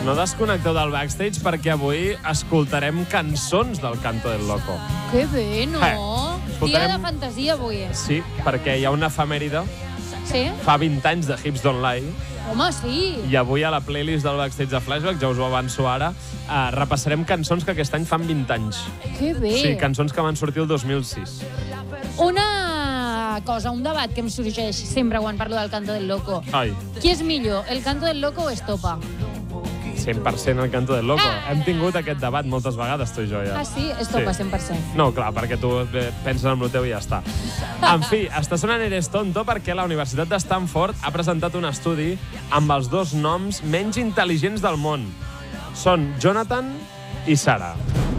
no desconnecteu del backstage perquè avui escoltarem cançons del Canto del Loco. Que bé, no? Dia de fantasia avui. Sí, perquè hi ha una efemèride. Sí? Fa 20 anys de Hips Don't Lie. Home, sí. I avui a la playlist del backstage de Flashback, ja us ho avanço ara, repassarem cançons que aquest any fan 20 anys. Que bé. Sí, cançons que van sortir el 2006. Una cosa, un debat que em sorgeix sempre quan parlo del Canto del Loco. Ai. Qui és millor, el Canto del Loco o Estopa? 100% el Canto del Loco. Hem tingut aquest debat moltes vegades, tu i jo, ja. Ah, sí? Estopa, Sí. 100%. No, clar, perquè tu penses en el teu i ja està. En fi, està sonant Eres Tonto perquè la Universitat de Stanford ha presentat un estudi amb els dos noms menys intel·ligents del món. Són Jonathan i Sara.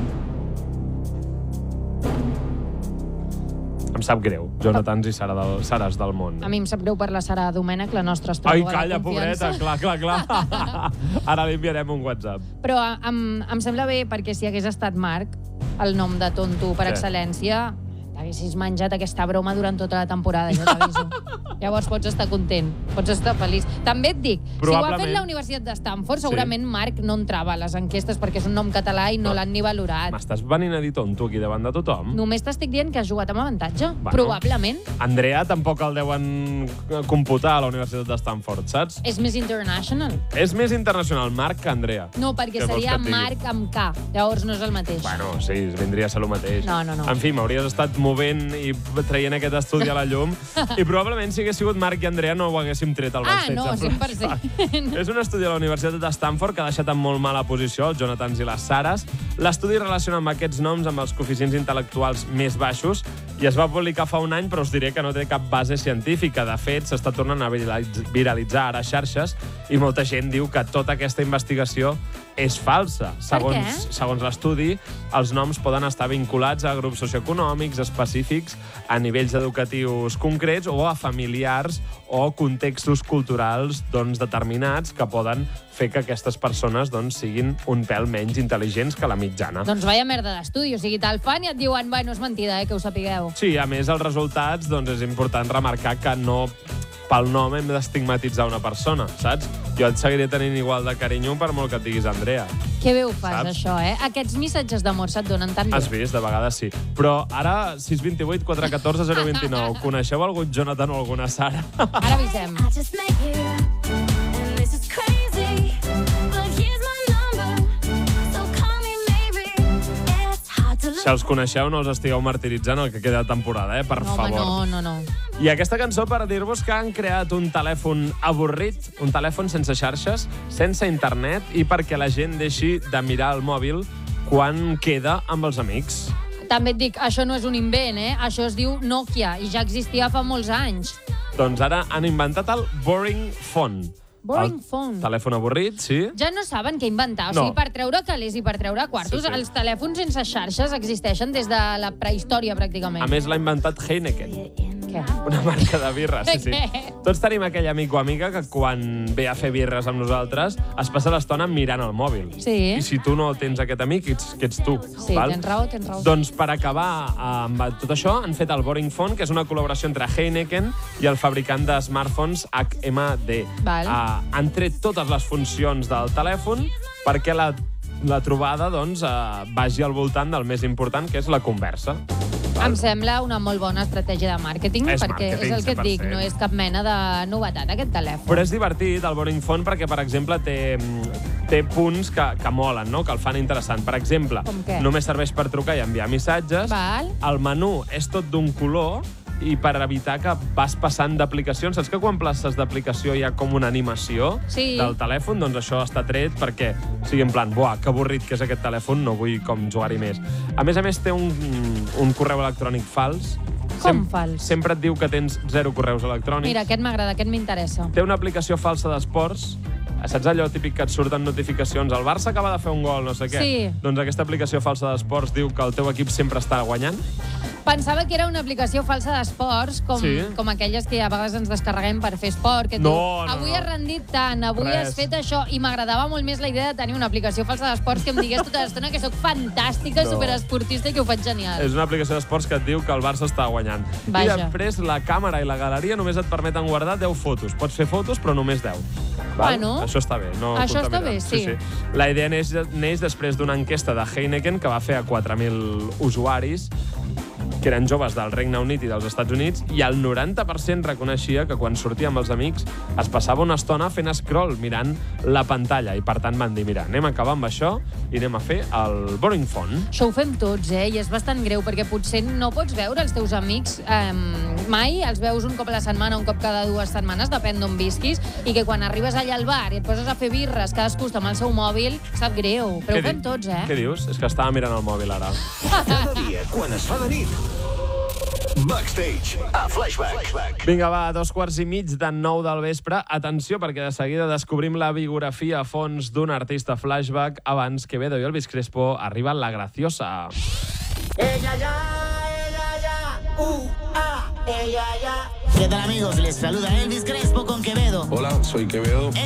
Em sap greu, Jonathans i Sares del món. A mi em sap greu per la Sara Domènech, la nostra estròloga Ai, de calla, confiança. pobreta, clar. Ara li enviarem un WhatsApp. Però em sembla bé perquè si hagués estat Marc, el nom de tonto per Sí. excel·lència, t'haguessis menjat aquesta broma durant tota la temporada, jo t'aviso. Llavors pots estar content, pots estar feliç. També et dic, si ho ha fet la Universitat de Stanford, segurament Marc no entrava a les enquestes perquè és un nom català i no l'han ni valorat. M'estàs venint a dir tonto aquí davant de tothom? Només t'estic dient que has jugat amb avantatge. Bueno. Probablement. Andrea tampoc el deuen computar a la Universitat de Stanford, saps? És més international. És més internacional Marc que Andrea. No, perquè Què vols seria que et digui? Marc amb K. Llavors no és el mateix. Bueno, sí, vindria a ser el mateix. No. En fi, m'hauries estat movent i traient aquest estudi a la llum i probablement si hagués sigut Marc i Andrea no ho haguéssim tret al backstage. No, 100%. És un estudi de la Universitat de Stanford que ha deixat en molt mala posició els Jonathans i les Sares. L'estudi relaciona amb aquests noms amb els coeficients intel·lectuals més baixos i es va publicar fa un any, però us diré que no té cap base científica. De fet, s'està tornant a viralitzar ara a xarxes i molta gent diu que tota aquesta investigació és falsa. Segons l'estudi, els noms poden estar vinculats a grups socioeconòmics específics, a nivells educatius concrets o a familiars o contextos culturals determinats que poden fer que aquestes persones siguin un pèl menys intel·ligents que la mitjana. Doncs vaya merda d'estudi, o sigui, te'l fan i et diuen, bueno, és mentida, que ho sapigueu. Sí, a més, els resultats, és important remarcar que no pel nom hem d'estigmatitzar una persona, saps? Jo et seguiré tenint igual de carinyo per molt que et diguis Andrea. Que bé ho fas, saps? Això, eh? Aquests missatges d'amor se't donen tan bé. Has vist? De vegades sí. Però ara, 628 414 029. Coneixeu algun Jonathan o alguna Sara? Ara avisem. Si els coneixeu, no els estigueu martiritzant el que queda de temporada, per favor. No. I aquesta cançó per dir-vos que han creat un telèfon avorrit, un telèfon sense xarxes, sense internet, i perquè la gent deixi de mirar el mòbil quan queda amb els amics. També et dic, això no és un invent, eh? Això es diu Nokia i ja existia fa molts anys. Doncs ara han inventat el Boring Phone. Boring Phone. Telèfon avorrit, sí. Ja no saben què inventar. O sigui, per treure calés i per treure quartos, Sí. els telèfons sense xarxes existeixen des de la prehistòria, pràcticament. A més, l'ha inventat Heineken. Què? Una marca de birra, sí. Què? Tots tenim aquell amic o amiga que quan ve a fer birres amb nosaltres es passa l'estona mirant el mòbil. Sí. I si tu no tens aquest amic, que ets tu. Sí, val? tens raó. Doncs per acabar amb tot això, han fet el Boring Phone, que és una col·laboració entre Heineken i el fabricant de smartphones HMD. Val. Han tret totes les funcions del telèfon perquè la trobada vagi al voltant del més important, que és la conversa. Em sembla una molt bona estratègia de màrqueting, És perquè màrqueting, és el que et dic, 100%. no és cap mena de novetat, aquest telèfon. Però és divertit, el Boring Phone, perquè, per exemple, té punts que molen, no? Que el fan interessant. Per exemple, Com què? només serveix per trucar i enviar missatges. Val. El menú és tot d'un color i per evitar que vas passant d'aplicacions. Saps que quan places d'aplicació hi ha com una animació del telèfon? Doncs això està tret perquè sigui en plan, buah, que avorrit que és aquest telèfon, no vull com jugar-hi més. A més, té un correu electrònic fals. Com fals? Sempre et diu que tens 0 correus electrònics. Mira, aquest m'agrada, aquest m'interessa. Té una aplicació falsa d'esports. Saps allò típic que et surten notificacions? El Barça acaba de fer un gol, no sé què. Sí. Doncs aquesta aplicació falsa d'esports diu que el teu equip sempre està guanyant. Pensava que era una aplicació falsa d'esports, com aquelles que a vegades ens descarreguem per fer esport, que et diu, avui has rendit tant, avui has fet això, i m'agradava molt més la idea de tenir una aplicació falsa d'esports que em digués tota l'estona que sóc fantàstica, superesportista i que ho faig genial. És una aplicació d'esports que et diu que el Barça està guanyant. Vaja. I després la càmera i la galeria només et permeten guardar 10 fotos. Pots fer fotos, però només 10. Bueno, això està bé. No això està bé, sí. La idea neix després d'una enquesta de Heineken que va fer a 4.000 usuaris que eren joves del Regne Unit i dels Estats Units, i el 90% reconeixia que quan sortia amb els amics es passava una estona fent scroll, mirant la pantalla, i per tant van dir, mira, anem a acabar amb això i anem a fer el Boring Phone. Això ho fem tots, i és bastant greu, perquè potser no pots veure els teus amics mai, els veus un cop a la setmana, un cop cada 2 setmanes, depèn d'on visquis, i que quan arribes allà al bar i et poses a fer birres, cadascú està amb el seu mòbil, sap greu, però ho fem tots, Què dius? És que estava mirant el mòbil ara. Cada dia, quan es fa de nit, Backstage, a Flashback. Vinga, va, 8:15 del vespre. Atenció, perquè de seguida descobrim la biografia a fons d'un artista Flashback. Abans, Quevedo i Elvis Crespo, arriba La Graciosa. Ella ya, ella ya. ¿Qué tal, amigos? Les saluda Elvis Crespo con Quevedo. Hola, soy Quevedo.